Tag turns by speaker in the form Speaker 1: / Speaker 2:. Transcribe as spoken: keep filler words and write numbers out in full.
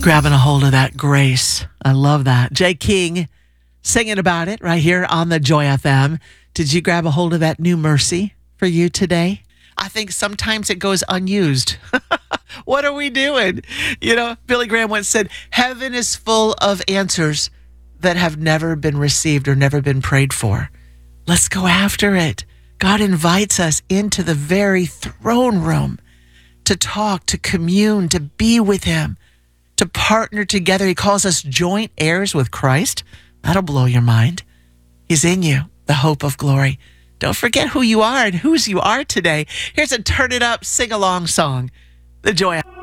Speaker 1: Grabbing a hold of that grace. I love that. Jay King singing about it right here on the Joy F M. Did you grab a hold of that new mercy for you today? I think sometimes it goes unused. What are we doing? You know, Billy Graham once said, heaven is full of answers that have never been received or never been prayed for. Let's go after it. God invites us into the very throne room to talk, to commune, to be with him, to partner together. He calls us joint heirs with Christ. That'll blow your mind. He's in you, the hope of glory. Don't forget who you are and whose you are today. Here's a turn it up, sing along song. The Joy.